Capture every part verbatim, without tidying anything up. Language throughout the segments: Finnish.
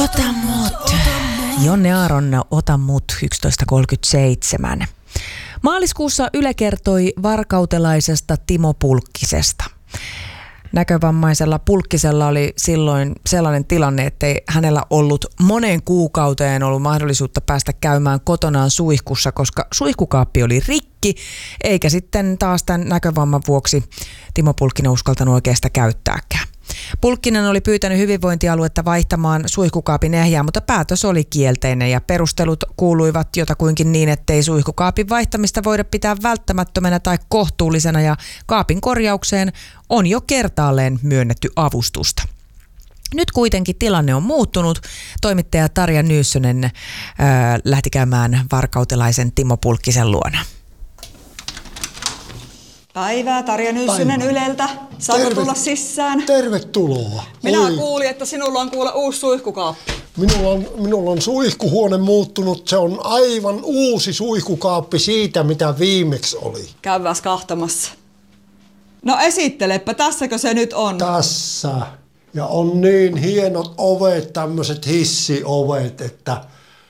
Ota mut. Jonne Aaron, ota mut yksitoista kolmekymmentäseitsemän. Maaliskuussa Yle kertoi varkautelaisesta Timo Pulkkisesta. Näkövammaisella Pulkkisella oli silloin sellainen tilanne, ettei hänellä ollut moneen kuukauteen ollut mahdollisuutta päästä käymään kotonaan suihkussa, koska suihkukaappi oli rikki, eikä sitten taas tämän näkövamman vuoksi Timo Pulkkinen uskaltanut oikein sitä käyttääkään. Pulkkinen oli pyytänyt hyvinvointialuetta vaihtamaan suihkukaapin ehjää, mutta päätös oli kielteinen ja perustelut kuuluivat jotakuinkin niin, ettei suihkukaapin vaihtamista voida pitää välttämättömänä tai kohtuullisena ja kaapin korjaukseen on jo kertaalleen myönnetty avustusta. Nyt kuitenkin tilanne on muuttunut. Toimittaja Tarja Nyyssönen äh, lähti käymään varkautelaisen Timo Pulkkisen luona. Päivää, Tarja Nyyssönen Yleltä. Saanko Terve, tulla sisään? Tervetuloa. Minä Oi. kuulin, että sinulla on kuule uusi suihkukaappi. Minulla on, minulla on suihkuhuone muuttunut. Se on aivan uusi suihkukaappi siitä, mitä viimeksi oli. Käyväs kahtamassa. No esittelepä, tässäkö se nyt on? Tässä. Ja on niin hienot ovet, tämmöiset hissiovet, että...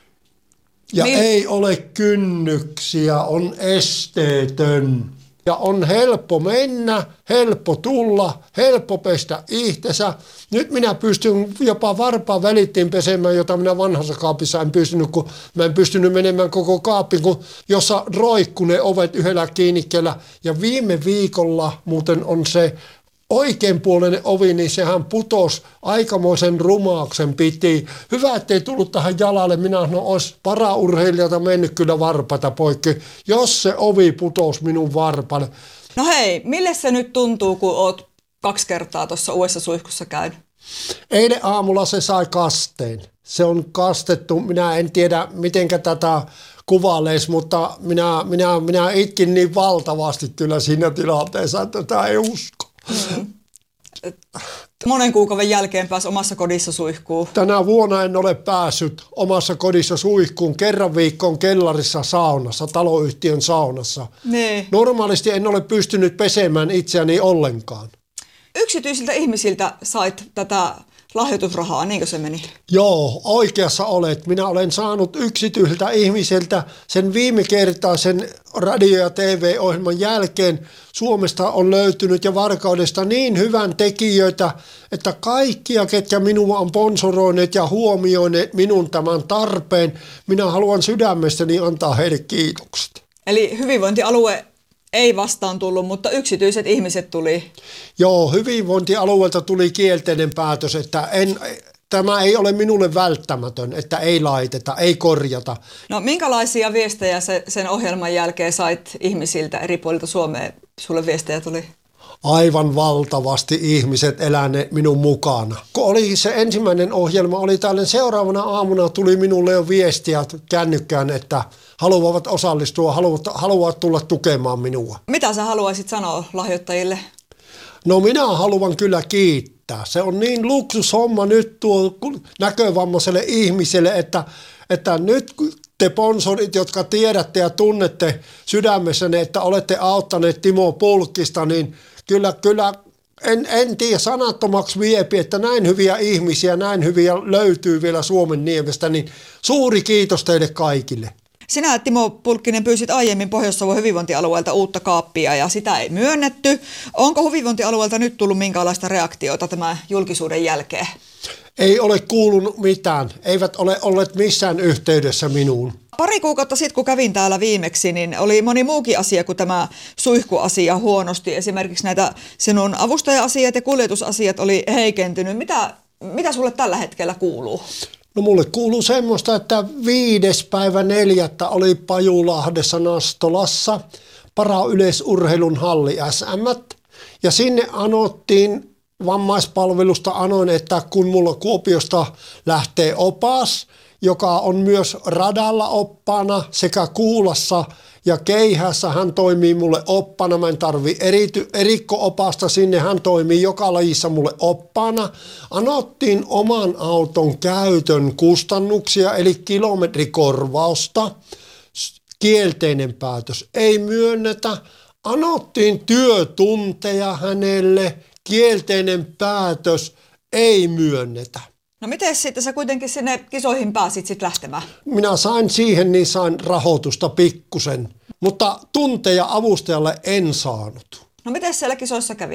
Ja Mil... ei ole kynnyksiä, on esteetön. Ja on helppo mennä, helppo tulla, helppo pestä itsensä. Nyt minä pystyn jopa varpaan välittiin pesemään, jota minä vanhassa kaapissa en pystynyt, kun mä en pystynyt menemään koko kaappiin, kun jossa roikkuu ne ovet yhdellä kiinnikkeellä. Ja viime viikolla muuten on se oikeanpuoleinen ovi, niin sehän putosi aikamoisen rumauksen piti. Hyvä, ettei tullut tähän jalalle. Minä sanoin, olisi paraurheilijalta mennyt kyllä varpata poikki, jos se ovi putosi minun varpalle. No hei, mille se nyt tuntuu, kun oot kaksi kertaa tuossa uudessa suihkussa käynyt? Eilen aamulla se sai kasteen. Se on kastettu. Minä en tiedä, mitenkä tätä kuvailisi, mutta minä, minä, minä itkin niin valtavasti kyllä siinä tilanteessa, että tämä ei usko. Mm. Monen kuukauden jälkeen pääsi omassa kodissa suihkuun. Tänä vuonna en ole päässyt omassa kodissa suihkuun. Kerran viikkoon kellarissa saunassa, taloyhtiön saunassa. Niin. Normaalisti en ole pystynyt pesemään itseäni ollenkaan. Yksityisiltä ihmisiltä sait tätä lahjoitusrahaa, niinkö se meni? Joo, oikeassa olet. Minä olen saanut yksityisiltä ihmisiltä sen viime kertaa sen radio- ja T V-ohjelman jälkeen. Suomesta on löytynyt ja Varkaudesta niin hyvän tekijöitä, että kaikkia, ketkä minua on sponsoroineet ja huomioineet minun tämän tarpeen, minä haluan sydämestäni antaa heille kiitokset. Eli hyvinvointialue ei vastaan tullut, mutta yksityiset ihmiset tuli. Joo, hyvinvointialueelta tuli kielteinen päätös, että en, tämä ei ole minulle välttämätön, että ei laiteta, ei korjata. No minkälaisia viestejä se, sen ohjelman jälkeen sait ihmisiltä eri puolilta Suomea? Sulle viestejä tuli? Aivan valtavasti ihmiset eläneet minun mukana. Kun oli se ensimmäinen ohjelma, oli tällainen seuraavana aamuna tuli minulle jo viestiä kännykkään, että haluavat osallistua, haluavat, haluavat tulla tukemaan minua. Mitä sä haluaisit sanoa lahjoittajille? No minä haluan kyllä kiittää. Se on niin luksushomma nyt tuo näkövammaiselle ihmiselle, että, että nyt te sponsorit, jotka tiedätte ja tunnette sydämessänne, että olette auttaneet Timo Pulkkista, niin kyllä, kyllä en, en tiedä sanattomaksi viepi, että näin hyviä ihmisiä, näin hyviä löytyy vielä Suomen niemestä, niin suuri kiitos teille kaikille. Sinä, Timo Pulkkinen, pyysit aiemmin Pohjois-Savon hyvinvointialueelta uutta kaappia ja sitä ei myönnetty. Onko hyvinvointialueelta nyt tullut minkälaista reaktiota tämän julkisuuden jälkeen? Ei ole kuulunut mitään. Eivät ole olleet missään yhteydessä minuun. Pari kuukautta sitten, kun kävin täällä viimeksi, niin oli moni muukin asia kuin tämä suihkuasia huonosti. Esimerkiksi näitä sinun avustaja-asiat ja kuljetusasiat oli heikentynyt. Mitä, mitä sulle tällä hetkellä kuuluu? No mulle kuuluu semmoista, että viides päivä neljättä oli Pajulahdessa Nastolassa parayleisurheilun halli S M. Ja sinne anottiin vammaispalvelusta anoin, että kun mulla Kuopiosta lähtee opas, joka on myös radalla oppaana sekä Kuulassa ja Keihässä, hän toimii mulle oppana. Mä en tarvi erity, erikko-opasta sinne, hän toimii joka lajissa mulle oppaana. Anottiin oman auton käytön kustannuksia eli kilometrikorvausta. Kielteinen päätös ei myönnetä. Anottiin työtunteja hänelle. Kielteinen päätös ei myönnetä. No miten sitten sä kuitenkin sinne kisoihin pääsit sitten lähtemään? Minä sain siihen, niin sain rahoitusta pikkusen, mutta tunteja avustajalle en saanut. No miten siellä kisoissa kävi?